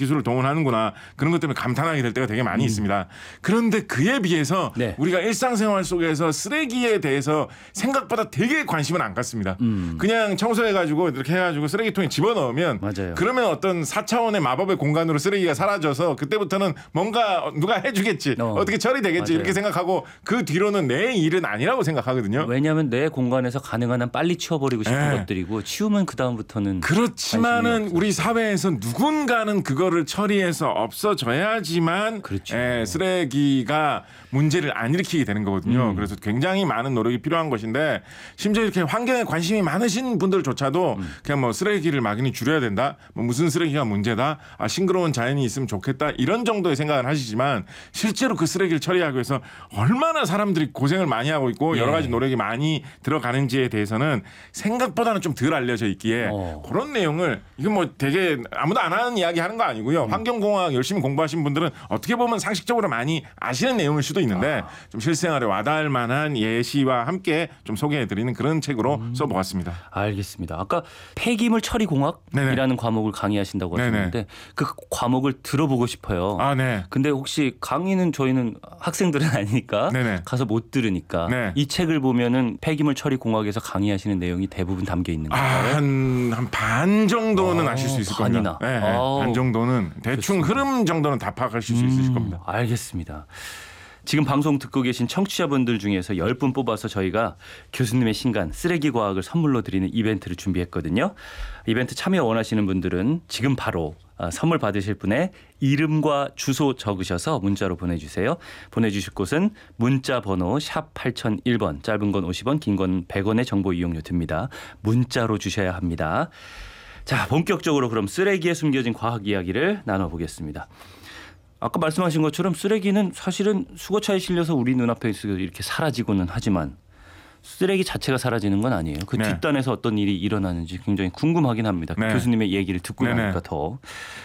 기술을 동원하는구나. 그런 것 때문에 감탄하게 될 때가 되게 많이 있습니다. 그런데 그에 비해서 네. 우리가 일상생활 속에서 쓰레기에 대해서 생각보다 되게 관심을 안 갖습니다. 그냥 청소해가지고 이렇게 해가지고 쓰레기통에 집어넣으면 맞아요. 그러면 어떤 4차원의 마법의 공간으로 쓰레기가 사라져서 그때부터는 뭔가 누가 해주겠지. 어떻게 처리되겠지. 맞아요. 이렇게 생각하고 그 뒤로는 내 일은 아니라고 생각하거든요. 왜냐하면 내 공간에서 가능한 한 빨리 치워버리고 싶은 네. 것들이고 치우면 그 다음부터는 그렇지만은 우리 사회에서 누군가는 그거를 처리해서 없어져야지만 그렇죠. 쓰레기가 문제를 안 일으키게 되는 거거든요. 그래서 굉장히 많은 노력이 필요한 것인데 심지어 이렇게 환경에 관심이 많으신 분들조차도 그냥 뭐 쓰레기를 막연히 줄여야 된다. 뭐 무슨 쓰레기가 문제다. 아, 싱그러운 자연이 있으면 좋겠다. 이런 정도의 생각을 하시지만 실제로 그 쓰레기를 처리하기 위해서 얼마나 사람들이 고생을 많이 하고 있고 여러 가지 노력이 많이 들어가는지에 대해서는 생각보다는 좀 덜 알려져 있기에 그런 내용을 이건 뭐 되게 아무도 안 하는 이야기 하는 거 아니고요. 환경공학 열심히 공부하신 분들은 어떻게 보면 상식적으로 많이 아시는 내용일 수도 있는데 좀 실생활에 와닿을 만한 예시와 함께 좀 소개해드리는 그런 책으로 써보았습니다. 알겠습니다. 아까 폐기물 처리 공학이라는 네네. 과목을 강의하신다고 하셨는데 네네. 그 과목을 들어보고 싶어요. 아, 네. 근데 혹시 강의는 저희는 학생들은 아니니까 네네. 가서 못 들으니까 네. 이 책을 보면은 폐기물 처리 공학에서 강의하시는 내용이 대부분 담겨 있는 건가요? 한 반 정도는 아실 수 있을 반이나. 겁니다. 네, 반 정도는 대충 흐름 정도는 다 파악하실 수 있으실 겁니다. 알겠습니다. 지금 방송 듣고 계신 청취자분들 중에서 10분 뽑아서 저희가 교수님의 신간 쓰레기 과학을 선물로 드리는 이벤트를 준비했거든요. 이벤트 참여 원하시는 분들은 지금 바로 선물 받으실 분의 이름과 주소 적으셔서 문자로 보내주세요. 보내주실 곳은 문자 번호 샵 8001번, 짧은 건 50원, 긴 건 100원의 정보 이용료 듭니다. 문자로 주셔야 합니다. 자, 본격적으로 그럼 쓰레기에 숨겨진 과학 이야기를 나눠보겠습니다. 아까 말씀하신 것처럼 쓰레기는 사실은 수거차에 실려서 우리 눈앞에 있어서 이렇게 사라지고는 하지만 쓰레기 자체가 사라지는 건 아니에요. 그 네. 뒷단에서 어떤 일이 일어나는지 굉장히 궁금하긴 합니다. 네. 교수님의 얘기를 듣고 네네. 나니까 더.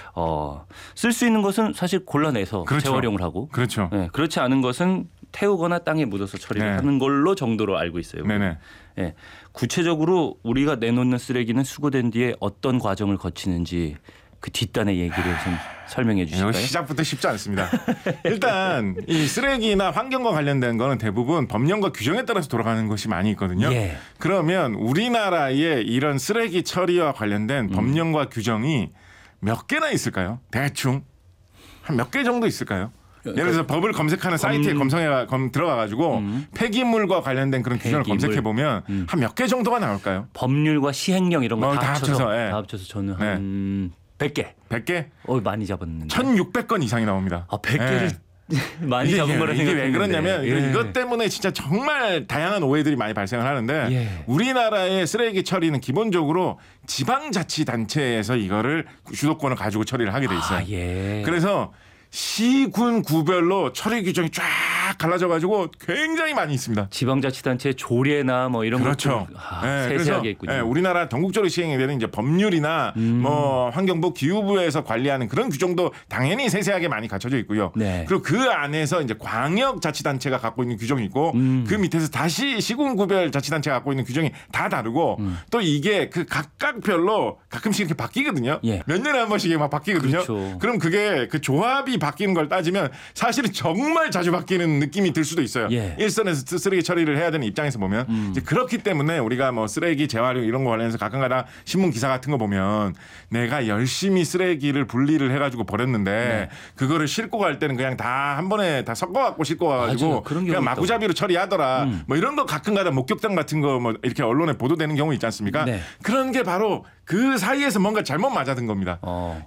쓸 수 있는 것은 사실 골라내서 그렇죠. 재활용을 하고 그렇죠. 네, 그렇지 않은 것은 태우거나 땅에 묻어서 처리를 네. 하는 걸로 정도로 알고 있어요. 네네. 네. 구체적으로 우리가 내놓는 쓰레기는 수거된 뒤에 어떤 과정을 거치는지 그 뒷단의 얘기를 좀 설명해 주실까요? 시작부터 쉽지 않습니다. 일단 이 쓰레기나 환경과 관련된 거는 대부분 법령과 규정에 따라서 돌아가는 것이 많이 있거든요. 예. 그러면 우리나라의 이런 쓰레기 처리와 관련된 법령과 규정이 몇 개나 있을까요? 대충 한 몇 개 정도 있을까요? 예를 들어서 법을 검색하는 사이트에 들어가가지고 폐기물과 관련된 그런 규정을 검색해 보면 한 몇 개 정도가 나올까요? 법률과 시행령 이런 거 다 합쳐서 예. 다 합쳐서 저는 한 100개. 100개? 많이 잡았는데. 1,600건 이상이 나옵니다. 100개를 많이 잡은 거라 이게 왜 생각했는데. 그러냐면 이것 때문에 진짜 정말 다양한 오해들이 많이 발생을 하는데 우리나라의 쓰레기 처리는 기본적으로 지방자치단체에서 이거를 주도권을 가지고 처리를 하게 돼 있어요. 그래서 시군 구별로 처리 규정이 쫙 갈라져가지고 굉장히 많이 있습니다. 지방자치단체 조례나 뭐 이런 그렇죠. 것들 세세하게 있군요. 우리나라 전국적으로 시행이 되는 이제 법률이나 뭐 환경부 기후부에서 관리하는 그런 규정도 당연히 세세하게 많이 갖춰져 있고요. 네. 그리고 그 안에서 이제 광역자치단체가 갖고 있는 규정이 있고 그 밑에서 다시 시군구별 자치단체가 갖고 있는 규정이 다 다르고 또 이게 그 각각별로 가끔씩 이렇게 바뀌거든요. 몇 년에 한 번씩 막 바뀌거든요. 그렇죠. 그럼 그게 그 조합이 바뀌는 걸 따지면 사실은 정말 자주 바뀌는 느낌이 들 수도 있어요. 일선에서 쓰레기 처리를 해야 되는 입장에서 보면 이제 그렇기 때문에 우리가 뭐 쓰레기 재활용 이런 거 관련해서 가끔가다 신문 기사 같은 거 보면 내가 열심히 쓰레기를 분리를 해가지고 버렸는데 그거를 싣고 갈 때는 그냥 다 한 번에 다 섞어갖고 싣고 가가지고 그냥 마구잡이로 처리하더라. 뭐 이런 거 가끔가다 목격담 같은 거 뭐 이렇게 언론에 보도되는 경우 있지 않습니까? 그런 게 바로 그 사이에서 뭔가 잘못 맞아든 겁니다.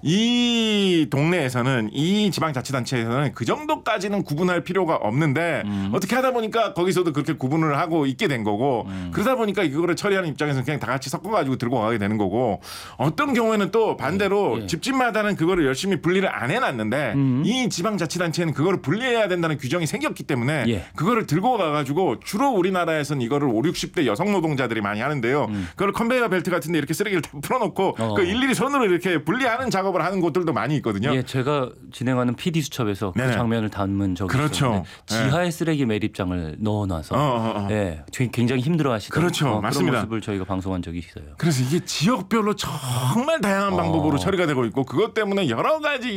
이 동네에서는 이 지방자치단체에서는 그 정도까지는 구분할 필요가 없는데 어떻게 하다 보니까 거기서도 그렇게 구분을 하고 있게 된 거고 그러다 보니까 이거를 처리하는 입장에서는 그냥 다 같이 섞어가지고 들고 가게 되는 거고 어떤 경우에는 또 반대로 집집마다는 그거를 열심히 분리를 안 해놨는데 이 지방자치단체는 그거를 분리해야 된다는 규정이 생겼기 때문에 그거를 들고 가가지고 주로 우리나라에서는 이거를 5, 60대 여성 노동자들이 많이 하는데요. 그걸 컨베이어 벨트 같은데 이렇게 쓰레기를 다 풀어놓고 그 일일이 손으로 이렇게 분리하는 작업을 하는 곳들도 많이 있거든요. 제가 진행하는 PD 수첩에서 그 장면을 담은 적이 있었는데 지하에 쓰레기 매립장을 넣어놔서 굉장히 힘들어하시더라고요. 그렇죠. 맞습니다. 그런 모습을 저희가 방송한 적이 있어요. 그래서 이게 지역별로 정말 다양한 방법으로 처리가 되고 있고 그것 때문에 여러 가지